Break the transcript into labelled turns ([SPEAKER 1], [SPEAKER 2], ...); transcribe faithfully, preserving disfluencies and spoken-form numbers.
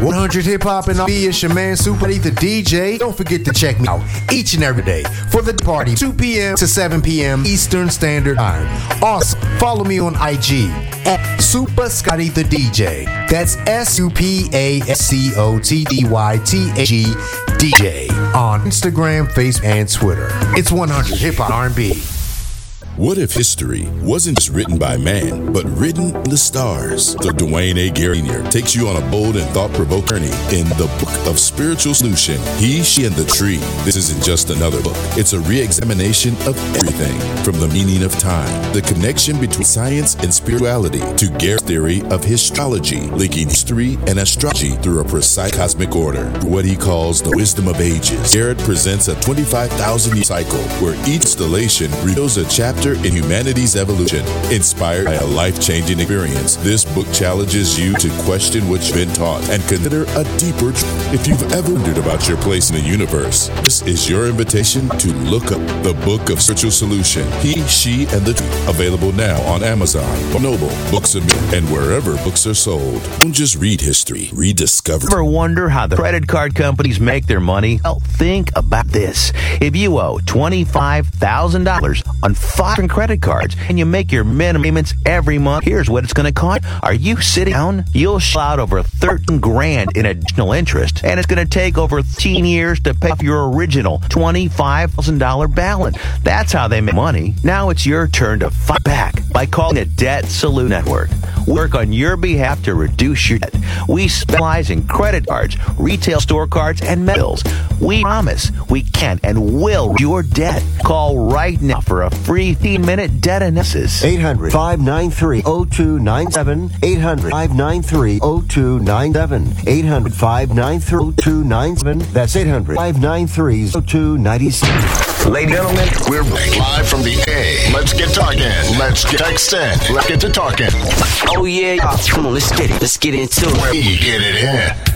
[SPEAKER 1] one hundred Hip Hop and R and B. It's your man Super D, the D J. Don't forget to check me out each and every day for the party, two p.m. to seven p.m. Eastern Standard Time. Also, follow me on I G at Super Scotty the D J. That's S U P A S C O T D Y T A G D J on Instagram, Facebook, and Twitter. It's one hundred Hip Hop R and B.
[SPEAKER 2] What if history wasn't just written by man, but written in the stars? So Dwayne A. Gary Junior takes you on a bold and thought-provoking journey in the Book of Spiritual Solution, He, She, and the Tree. This isn't just another book. It's a re-examination of everything, from the meaning of time, the connection between science and spirituality, to Gary's theory of histology, linking history and astrology through a precise cosmic order, what he calls the wisdom of ages. Garrett presents a twenty-five thousand year cycle where each installation reveals a chapter in humanity's evolution, inspired by a life-changing experience. This book challenges you to question what you've been taught and consider a deeper truth. If you've ever wondered about your place in the universe, this is your invitation to look up the Book of Spiritual Solution, He, She, and the Tree. Available now on Amazon, Noble, Books of Me, and wherever books are sold. Don't just read history, rediscover.
[SPEAKER 3] Ever wonder how the credit card companies make their money? Well, think about this. If you owe twenty-five thousand dollars on five credit cards and you make your minimum payments every month, here's what it's going to cost. Are you sitting down? You'll shell out over thirteen grand in additional interest, and it's going to take over thirteen years to pay off your original twenty-five thousand dollars balance. That's how they make money. Now it's your turn to fight back by calling the Debt Salute Network. Work on your behalf to reduce your debt. We specialize in credit cards, retail store cards, and bills. We promise we can and will reduce your debt. Call right now for a free fifteen-minute debt analysis.
[SPEAKER 4] eight hundred, five nine three, zero two nine seven. eight hundred, five nine three, zero two nine seven. eight hundred, five nine three, zero two nine seven. That's eight hundred, five nine three, zero two nine seven.
[SPEAKER 5] Ladies and gentlemen, we're back live from the A. Let's get talking. Let's get texting. Let's get to talking.
[SPEAKER 6] Oh, yeah. Come on, let's get it. Let's get into it.
[SPEAKER 5] We get it in.